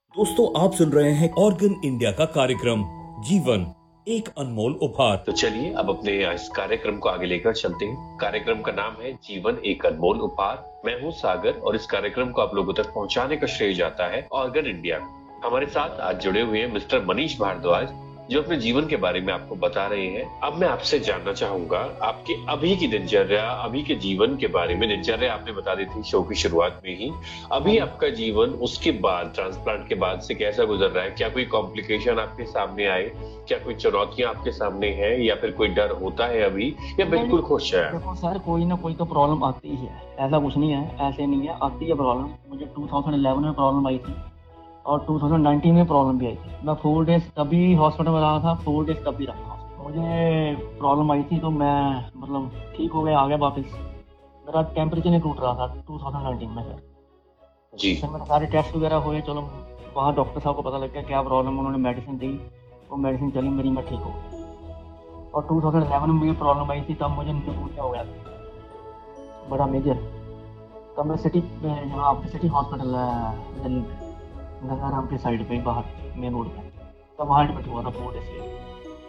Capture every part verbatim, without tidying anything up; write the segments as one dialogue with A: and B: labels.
A: दोस्तों, आप सुन रहे हैं ऑर्गन इंडिया का कार्यक्रम जीवन एक अनमोल उपहार।
B: तो चलिए अब अपने इस कार्यक्रम को आगे लेकर चलते हैं। कार्यक्रम का नाम है जीवन एक अनमोल उपहार। मैं हूं सागर और इस कार्यक्रम को आप लोगों तक पहुंचाने का श्रेय जाता है ऑर्गन इंडिया को। हमारे साथ आज जुड़े हुए हैं मिस्टर मनीष भारद्वाज, जो अपने जीवन के बारे में आपको बता रहे हैं। अब मैं आपसे जानना चाहूंगा आपके अभी की दिनचर्या, अभी के जीवन के बारे में। दिनचर्या आपने बता दी थी शो की शुरुआत में ही। अभी आपका जीवन उसके बाद, ट्रांसप्लांट के बाद से कैसा गुजर रहा है? क्या कोई कॉम्प्लिकेशन आपके सामने आए? क्या कोई चुनौतियां आपके सामने हैं या फिर कोई डर होता है अभी, या बिल्कुल खुश है?
C: देखो सर, कोई ना कोई तो प्रॉब्लम आती ही है, ऐसा कुछ नहीं है, ऐसे नहीं है, आती है प्रॉब्लम। मुझे टू थाउजेंड इलेवन में प्रॉब्लम आई थी और टू थाउजेंड नाइनटीन में प्रॉब्लम भी आई थी। मैं फोर डेज तभी हॉस्पिटल में रहा था, फोर डेज तभी रहा था। मुझे प्रॉब्लम आई थी तो मैं मतलब ठीक हो गया, आ गया वापस। मेरा टेम्परेचर नहीं टूट रहा था टू थाउजेंड नाइनटीन में। फिर
B: जी
C: फिर मेरे सारे टेस्ट वगैरह हुए, चलो वहाँ डॉक्टर साहब को पता लग गया क्या प्रॉब्लम, उन्होंने मेडिसिन दी, वो मेडिसिन चली मेरी, मैं ठीक हो गया। और टू थाउजेंड इलेवन में मुझे प्रॉब्लम आई थी, तब मुझे न्यूमोनिया हो गया था बड़ा मेजर। तब मैं सिटी यहाँ आपके सिटी हॉस्पिटल है दिल्ली में, गंगाराम के साइड पे बाहर मेन रोड पे, तब वहाँ एडमिट हुआ था फोर डेज के लिए।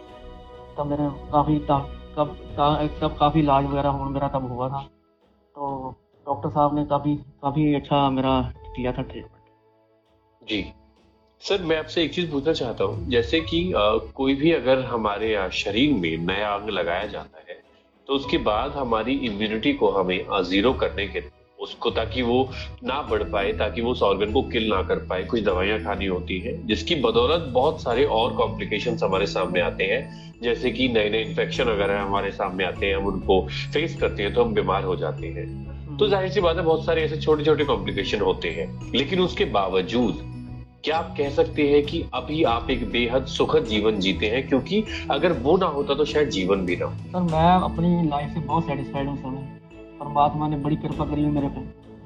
C: तब मैंने काफ़ी कब तब काफ़ी इलाज वगैरह हो मेरा तब हुआ था। तो डॉक्टर साहब ने काफ़ी काफ़ी अच्छा मेरा किया था ट्रीटमेंट।
B: जी सर, मैं आपसे एक चीज पूछना चाहता हूँ। जैसे कि आ, कोई भी अगर हमारे आ, शरीर में नया अंग लगाया जाता है तो उसके बाद हमारी इम्यूनिटी को हमें आ, जीरो करने के उसको, ताकि वो ना बढ़ पाए, ताकि वो उस ऑर्गन को किल ना कर पाए, कुछ दवाइयां खानी होती हैं, जिसकी बदौलत बहुत सारे और कॉम्प्लिकेशंस हमारे सामने आते हैं। जैसे कि नए नए इन्फेक्शन अगर हमारे सामने आते हैं, हम उनको फेस करते हैं तो हम बीमार हो जाते हैं। तो जाहिर सी बात है, बहुत सारे ऐसे छोटे छोटे कॉम्प्लिकेशन होते हैं। लेकिन उसके बावजूद क्या आप कह सकते हैं कि अभी आप एक बेहद सुखद जीवन जीते हैं? क्योंकि अगर वो ना होता तो शायद जीवन भी ना हो।
C: सर मैं अपनी लाइफ से बहुत सेटिस्फाइड हूँ सर। परमात्मा ने बड़ी कृपा करी है मेरे पे।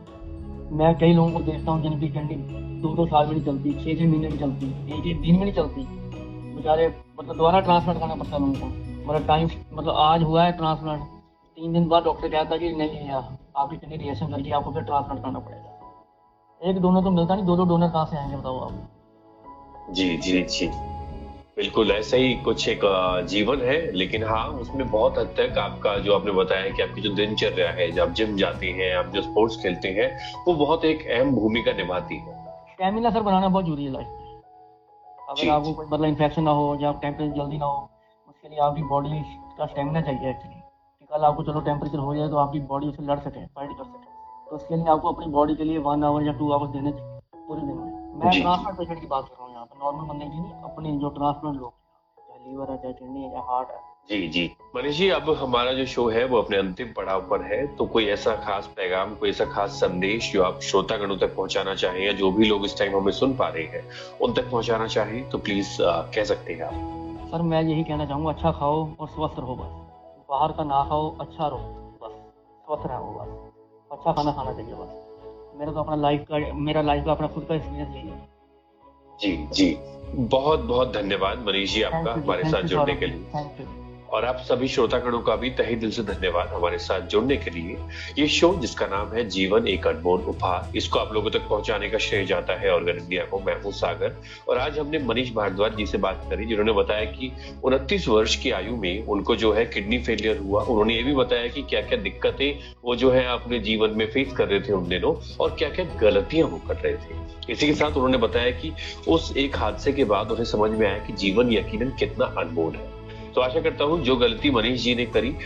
C: मैं कई लोगों को देखता हूँ जिनकी किडनी दो दो साल में नहीं चलती, छः छः महीने में चलती, एक एक दिन में नहीं चलती, बेचारे मतलब दोबारा ट्रांसप्लांट करना पड़ता है लोगों को। मतलब टाइम मतलब आज हुआ है ट्रांसप्लांट, तीन दिन बाद डॉक्टर कहता है कि नहीं यार आपकी किडनी रिएक्शन करके आपको फिर ट्रांसप्लांट करना पड़ेगा। एक डोनर तो मिलता नहीं, दो दो डोनर कहाँ से आएंगे बताओ आप।
B: जी जी जी, बिल्कुल ऐसा ही कुछ एक जीवन है। लेकिन हाँ, उसमें बहुत हद तक आपका जो आपने बताया कि आपकी जो दिनचर्या है, जब आप जिम जाते हैं, आप जो स्पोर्ट्स खेलते हैं, वो बहुत एक अहम भूमिका निभाती है।
C: स्टेमिना सर बनाना बहुत जरूरी है लाइफ में। अगर आपको कोई मतलब इन्फेक्शन ना हो या टेम्परेचर जल्दी ना हो, उसके लिए आपकी बॉडी का स्टेमिना चाहिए एक्चुअली। कि कल आपको चलो टेम्परेचर हो जाए तो आपकी बॉडी उससे लड़ सके, फाइट कर सके। तो उसके लिए आपको अपनी बॉडी के लिए वन आवर या टू आवर्स देने पूरे दिन में। मैं ट्रांसप्लांट पेशेंट की बात कर रहा हूँ यहाँ पे, नॉर्मल बंदे की नहीं, अपने जो ट्रांसप्लांट लोग, चाहे लीवर है, चाहे किडनी है, चाहे हार्ट है।
B: जी जी मनीष जी, अब हमारा जो शो है वो अपने अंतिम पड़ाव पर है। तो कोई ऐसा खास पैगाम, कोई ऐसा खास संदेश जो आप श्रोतागणों तक पहुंचाना चाहें, या जो भी लोग इस टाइम हमें सुन पा रहे हैं उन तक पहुंचाना चाहें, तो प्लीज कह सकते हैं आप।
C: सर मैं यही कहना चाहूँगा, अच्छा खाओ और स्वस्थ रहो बस। बाहर का ना खाओ, अच्छा रहो बस, स्वस्थ रहो बस, अच्छा खाना खाना चाहिए बस। मेरा तो अपना लाइफ का मेरा लाइफ का अपना खुद का एक्सपीरियंस यही है।
B: जी जी, बहुत बहुत धन्यवाद मनीष जी आपका हमारे साथ जुड़ने के लिए।
C: Thank you.
B: और आप सभी श्रोतागणों का भी तहे दिल से धन्यवाद हमारे साथ जुड़ने के लिए। ये शो जिसका नाम है जीवन एक अनमोल उपहार, इसको आप लोगों तक पहुंचाने का श्रेय जाता है ऑर्गन इंडिया को। मैं हूं सागर और आज हमने मनीष भारद्वाज जी से बात करी, जिन्होंने बताया कि उनतीस वर्ष की आयु में उनको जो है किडनी फेलियर हुआ। उन्होंने ये भी बताया कि क्या क्या दिक्कतें वो जो है अपने जीवन में फेस कर रहे थे उन दिनों, और क्या क्या गलतियां वो कर रहे थे। इसी के साथ उन्होंने बताया कि उस एक हादसे के बाद उन्हें समझ में आया कि जीवन यकीनन कितना अनमोल है। तो आशा करता हूं जो गलती मनीष जी ने करी